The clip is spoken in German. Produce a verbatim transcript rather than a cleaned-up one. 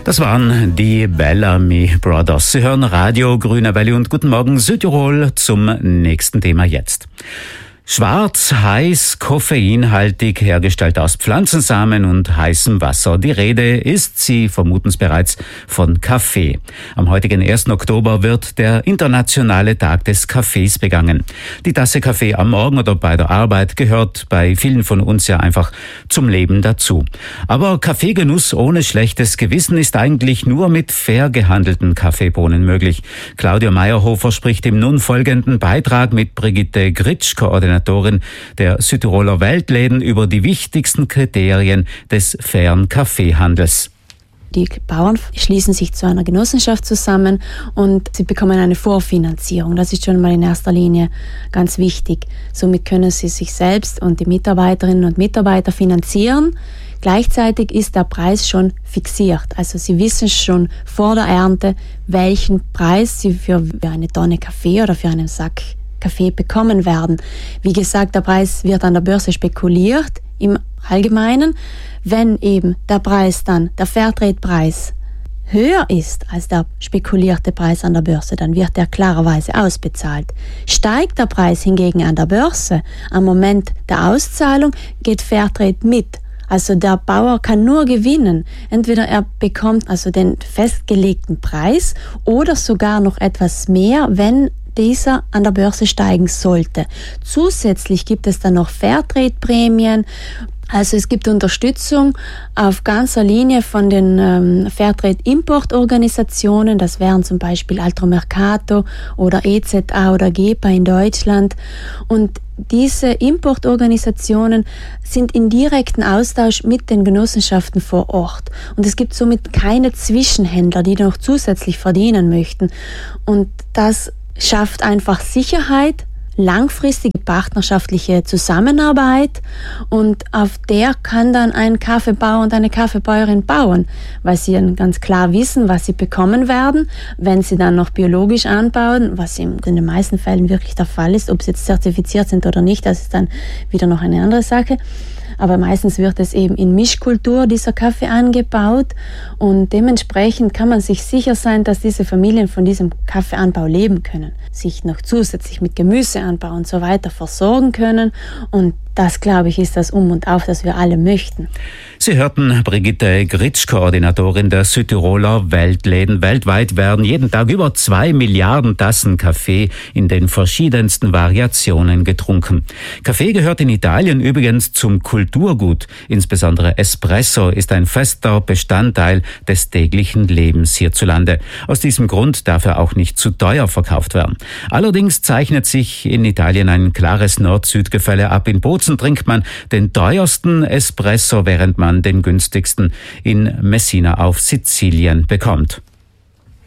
Das waren die Bellamy Brothers. Sie hören Radio Grüne Welle und guten Morgen Südtirol zum nächsten Thema jetzt. Schwarz, heiß, koffeinhaltig, hergestellt aus Pflanzensamen und heißem Wasser. Die Rede ist, Sie vermuten es bereits, von Kaffee. Am heutigen ersten Oktober wird der internationale Tag des Kaffees begangen. Die Tasse Kaffee am Morgen oder bei der Arbeit gehört bei vielen von uns ja einfach zum Leben dazu. Aber Kaffeegenuss ohne schlechtes Gewissen ist eigentlich nur mit fair gehandelten Kaffeebohnen möglich. Claudia Meyerhofer spricht im nun folgenden Beitrag mit Brigitte Gritsch, Koordinatorin der Südtiroler Weltläden, über die wichtigsten Kriterien des fairen Kaffeehandels. Die Bauern schließen sich zu einer Genossenschaft zusammen und sie bekommen eine Vorfinanzierung. Das ist schon mal in erster Linie ganz wichtig. Somit können sie sich selbst und die Mitarbeiterinnen und Mitarbeiter finanzieren. Gleichzeitig ist der Preis schon fixiert. Also sie wissen schon vor der Ernte, welchen Preis sie für eine Tonne Kaffee oder für einen Sack Kaffee bekommen werden. Wie gesagt, der Preis wird an der Börse spekuliert im Allgemeinen. Wenn eben der Preis dann, der Fairtrade-Preis, höher ist als der spekulierte Preis an der Börse, dann wird der klarerweise ausbezahlt. Steigt der Preis hingegen an der Börse, am Moment der Auszahlung geht Fairtrade mit. Also der Bauer kann nur gewinnen. Entweder er bekommt also den festgelegten Preis oder sogar noch etwas mehr, wenn dieser an der Börse steigen sollte. Zusätzlich gibt es dann noch Fairtrade-Prämien. Also es gibt Unterstützung auf ganzer Linie von den ähm, Fairtrade-Importorganisationen. Das wären zum Beispiel Altromercato oder E Z A oder GEPA in Deutschland. Und diese Importorganisationen sind in direkten Austausch mit den Genossenschaften vor Ort. Und es gibt somit keine Zwischenhändler, die noch zusätzlich verdienen möchten. Und das schafft einfach Sicherheit, langfristige partnerschaftliche Zusammenarbeit und auf der kann dann ein Kaffeebauer und eine Kaffeebäuerin bauen, weil sie dann ganz klar wissen, was sie bekommen werden, wenn sie dann noch biologisch anbauen, was in den meisten Fällen wirklich der Fall ist. Ob sie jetzt zertifiziert sind oder nicht, das ist dann wieder noch eine andere Sache. Aber meistens wird es eben in Mischkultur dieser Kaffee angebaut und dementsprechend kann man sich sicher sein, dass diese Familien von diesem Kaffeeanbau leben können, sich noch zusätzlich mit Gemüseanbau und so weiter versorgen können und das, glaube ich, ist das Um und Auf, das wir alle möchten. Sie hörten Brigitte Gritsch, Koordinatorin der Südtiroler Weltläden. Weltweit werden jeden Tag über zwei Milliarden Tassen Kaffee in den verschiedensten Variationen getrunken. Kaffee gehört in Italien übrigens zum Kulturgut. Insbesondere Espresso ist ein fester Bestandteil des täglichen Lebens hierzulande. Aus diesem Grund darf er auch nicht zu teuer verkauft werden. Allerdings zeichnet sich in Italien ein klares Nord-Süd-Gefälle ab. In Bozen trinkt man den teuersten Espresso, während man den günstigsten in Messina auf Sizilien bekommt.